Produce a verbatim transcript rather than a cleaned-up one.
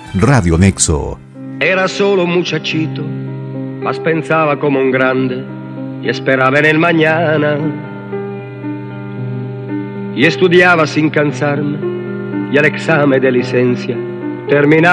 Radio Nexo. Era solo un muchachito, mas pensaba como un grande y esperaba en el mañana. Y estudiaba sin cansarme y al examen de licencia terminaba